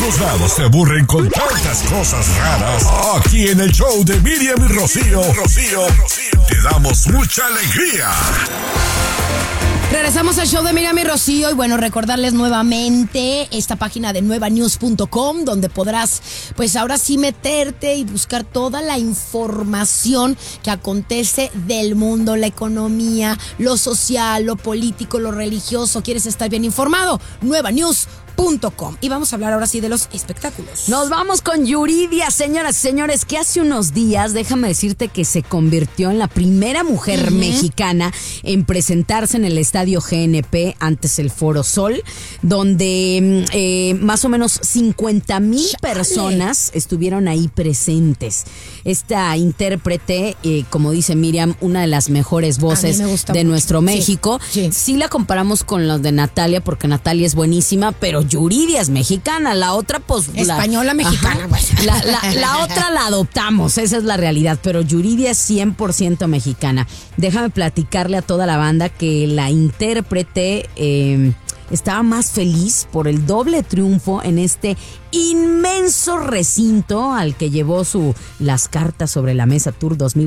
todos lados se aburren con tantas cosas raras. Aquí en el show de Miriam y Rocío, te damos mucha alegría. Regresamos al show de Miriam y Rocío y bueno, recordarles nuevamente esta página de nuevanews.com donde podrás pues ahora sí meterte y buscar toda la información que acontece del mundo, la economía, lo social, lo político, lo religioso. ¿Quieres estar bien informado? nuevanews.com. Y vamos a hablar ahora sí de los espectáculos. Nos vamos con Yuridia, señoras y señores, que hace unos días, déjame decirte que se convirtió en la primera mujer mexicana en presentarse en el estadio GNP, antes el Foro Sol, donde más o menos 50,000 personas estuvieron ahí presentes. Esta intérprete, como dice Miriam, una de las mejores voces de nuestro México. Sí la comparamos con los de Natalia, porque Natalia es buenísima, pero Yuridia es mexicana, la otra pues... Española mexicana. La otra la adoptamos, esa es la realidad, pero Yuridia es 100% mexicana. Déjame platicarle a toda la banda que la intérprete estaba más feliz por el doble triunfo en este inmenso recinto al que llevó las cartas sobre la mesa Tour 2000.